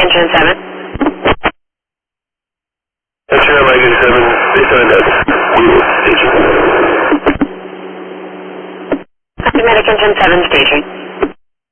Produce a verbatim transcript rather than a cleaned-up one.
Engine seven. X-ray Mike Engine seven, based on that, staging. Medic Engine seven staging.